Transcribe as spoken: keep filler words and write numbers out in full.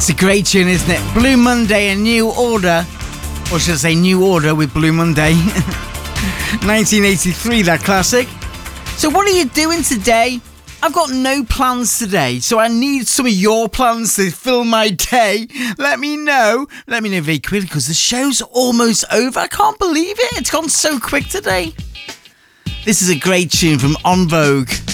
It's a great tune, isn't it? Blue Monday, A New Order. Or should I say New Order with Blue Monday. nineteen eighty-three, that classic. So what are you doing today? I've got no plans today, so I need some of your plans to fill my day. Let me know. Let me know very quickly, because the show's almost over. I can't believe it. It's gone so quick today. This is a great tune from En Vogue.